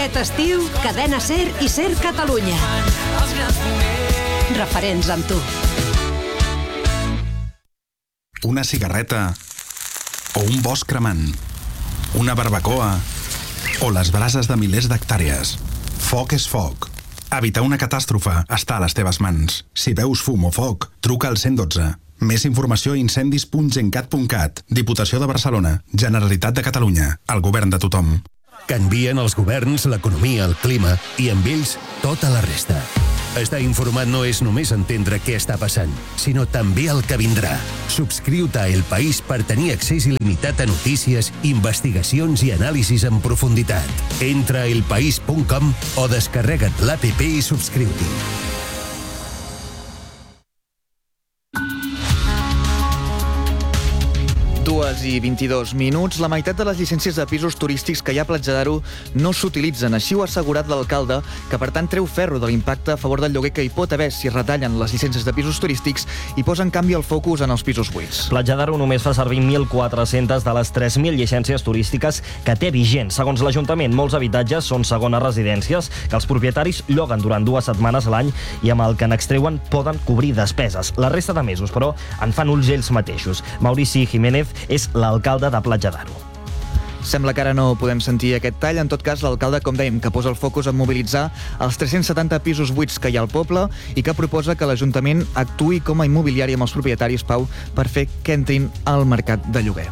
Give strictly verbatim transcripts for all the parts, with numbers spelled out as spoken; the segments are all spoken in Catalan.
Aquest estiu, Cadena Ser i Ser Catalunya. Referents amb tu. Una cigarreta o un bosc cremant, una barbacoa o les brases de milers d'hectàrees. Foc és foc. Evitar una catàstrofe està a les teves mans. Si veus fum o foc, truca al cent dotze. Més informació a incendis punt gencat punt cat. Diputació de Barcelona. Generalitat de Catalunya. El govern de tothom. Canvien els governs, l'economia, el clima i amb ells tota la resta. Estar informat no és només entendre què està passant, sinó també el que vindrà. Subscriu-te a El País per tenir accés il·limitat a notícies, investigacions i anàlisis en profunditat. Entra a elpaís punt com o descarrega't l'app i subscriu-t'hi. dues i vint-i-dos minuts. La meitat de les llicències de pisos turístics que hi ha a Platja d'Aro no s'utilitzen. Així ho ha assegurat l'alcalde, que per tant treu ferro de l'impacte a favor del lloguer que hi pot haver si es retallen les llicències de pisos turístics i posa en canvi el focus en els pisos buits. Platja d'Aro només fa servir mil quatre-centes de les tres mil llicències turístiques que té vigents. Segons l'Ajuntament, molts habitatges són segones residències que els propietaris lloguen durant dues setmanes a l'any i amb el que n'extreuen poden cobrir despeses. La resta de mesos, però, en fan ulls ells mateixos. Maurici Jiménez és l'alcalde de Platja d'Aro. Sembla que ara no podem sentir aquest tall. En tot cas, l'alcalde, com dèiem, que posa el focus en mobilitzar els tres-cents setanta pisos buits que hi ha al poble i que proposa que l'Ajuntament actuï com a immobiliari amb els propietaris, Pau, per fer que entrin al mercat de lloguer.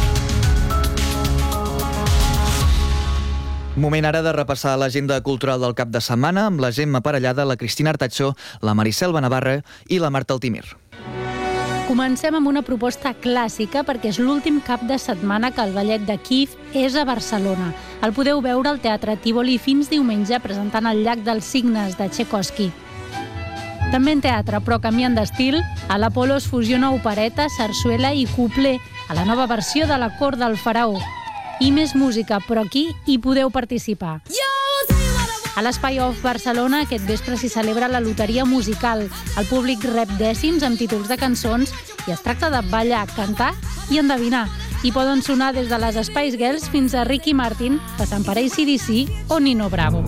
Moment ara de repassar l'agenda cultural del cap de setmana amb la Gemma Parellada, la Cristina Artachó, la Mariselva Navarra i la Marta Altimir. Comencem amb una proposta clàssica perquè és l'últim cap de setmana que el ballet de Kíev és a Barcelona. El podeu veure al Teatre Tívoli fins diumenge presentant el Llac dels Signes de Tchaikovsky. També en teatre, però canviant d'estil, a l'Apolo es fusiona opereta, sarsuela i couplet a la nova versió de la cort del faraó. I més música, però aquí hi podeu participar. A l'Espai Off Barcelona aquest vespre s'hi celebra la loteria musical. El públic rep dècims amb títols de cançons i es tracta de ballar, cantar i endevinar. I poden sonar des de les Spice Girls fins a Ricky Martin, passant per A C D C o Nino Bravo.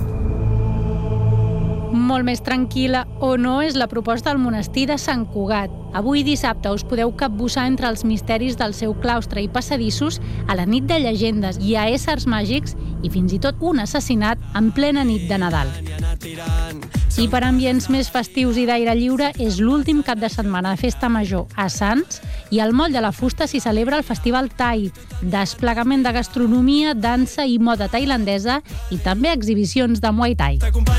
Molt més tranquil·la o no és la proposta al monestir de Sant Cugat. Avui dissabte us podeu capbussar entre els misteris del seu claustre i passadissos a la nit de llegendes. Hi ha éssers màgics i fins i tot un assassinat en plena nit de Nadal. I per ambients més festius i d'aire lliure és l'últim cap de setmana de festa major a Sants i al Moll de la Fusta s'hi celebra el Festival Thai, desplegament de gastronomia, dansa i moda tailandesa i també exhibicions de Muay Thai.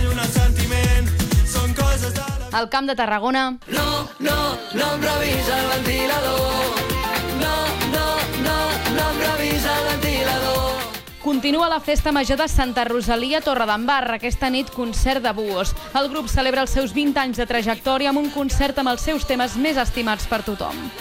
Al Camp de Tarragona... No, no, no em revisa el ventilador. No, no, no, no em revisa el ventilador. Continua la festa major de Santa Rosalia a Torredembarra. Aquesta nit, concert de búhos. El grup celebra els seus vint anys de trajectòria amb un concert amb els seus temes més estimats per tothom.